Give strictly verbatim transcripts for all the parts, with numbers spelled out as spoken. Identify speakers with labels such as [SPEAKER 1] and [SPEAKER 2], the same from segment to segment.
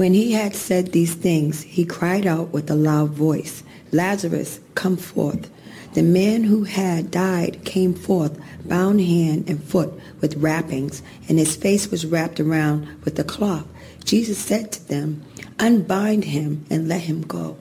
[SPEAKER 1] When he had said these things, he cried out with a loud voice, "Lazarus, come forth." The man who had died came forth, bound hand and foot with wrappings, and his face was wrapped around with a cloth. Jesus said to them, "Unbind him and let him go."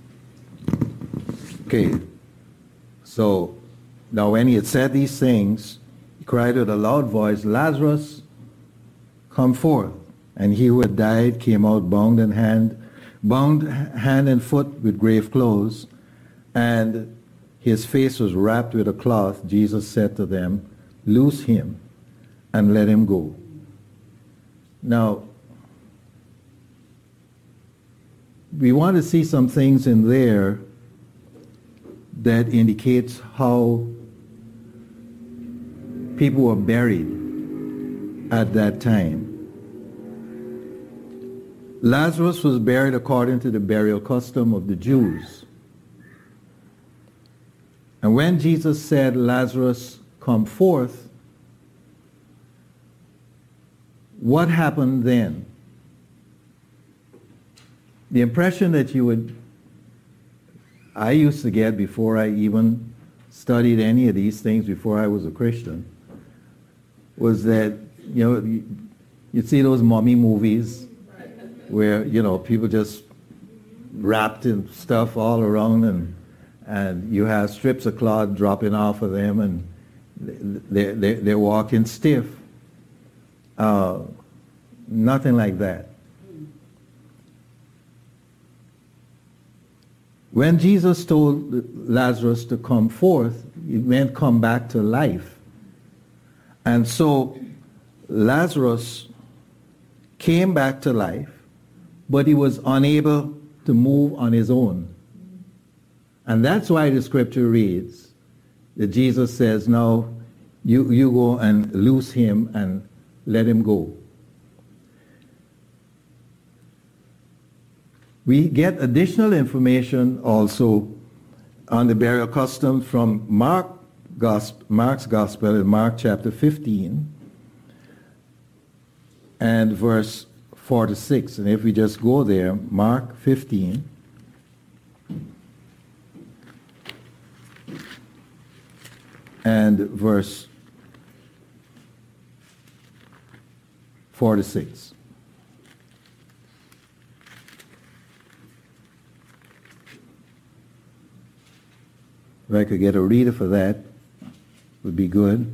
[SPEAKER 2] Okay, so now when he had said these things, he cried with a loud voice, "Lazarus, come forth." And he who had died came out bound in hand, bound hand and foot with grave clothes, and his face was wrapped with a cloth. Jesus said to them, "Loose him and let him go." Now, we want to see some things in there that indicates how people were buried at that time. Lazarus was buried according to the burial custom of the Jews. And when Jesus said, "Lazarus, come forth," what happened then? The impression that you would, I used to get before I even studied any of these things, before I was a Christian, was that, you know, you, you'd see those mummy movies where, you know, people just wrapped in stuff all around, and and you have strips of cloth dropping off of them, and they, they, they're walking stiff. Uh, nothing like that. When Jesus told Lazarus to come forth, it meant come back to life. And so Lazarus came back to life, but he was unable to move on his own. And that's why the scripture reads that Jesus says, "Now you, you go and loose him and let him go." We get additional information also on the burial custom from Mark, Mark's Gospel in Mark chapter fifteen and verse forty-six. And if we just go there, Mark fifteen. And verse forty-six. If I could get a reader for that, would be good.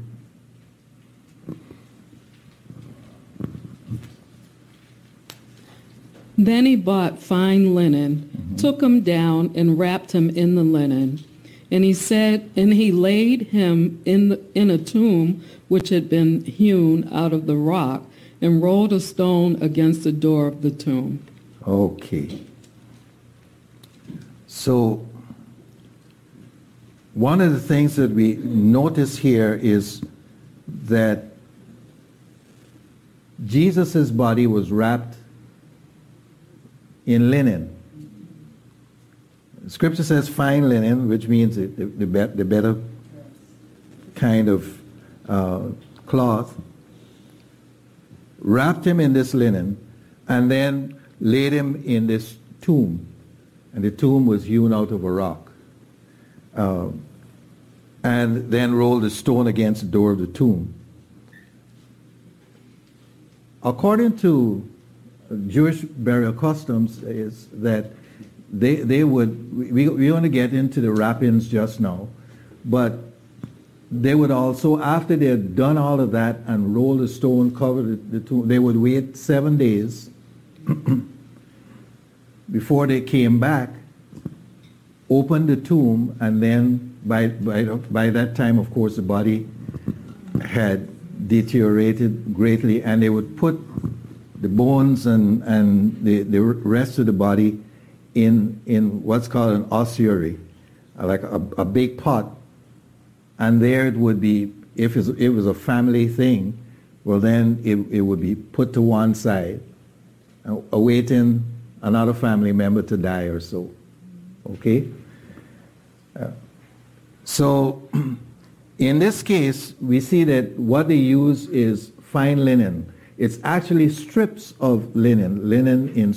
[SPEAKER 3] Then he bought fine linen, mm-hmm. took him down, and wrapped him in the linen. And he said, and he laid him in the, in a tomb which had been hewn out of the rock, and rolled a stone against the door of the tomb.
[SPEAKER 2] Okay. So one of the things that we notice here is that Jesus' body was wrapped in linen. Scripture says fine linen, which means the, the, the better kind of uh, cloth. Wrapped him in this linen, and then laid him in this tomb. And the tomb was hewn out of a rock. Uh, and then rolled a stone against the door of the tomb. According to Jewish burial customs, is that they they would, we, we want to get into the wrappings just now, but they would also, after they had done all of that and rolled the stone, covered the, the tomb, they would wait seven days before they came back, opened the tomb, and then by, by, by that time, of course, the body had deteriorated greatly, and they would put the bones and, and the, the rest of the body in, in what's called an ossuary, like a, a big pot. And there it would be, if it was a family thing, well then it, it would be put to one side, awaiting another family member to die or so. Okay? Uh, so in this case, we see that what they use is fine linen. It's actually strips of linen, linen in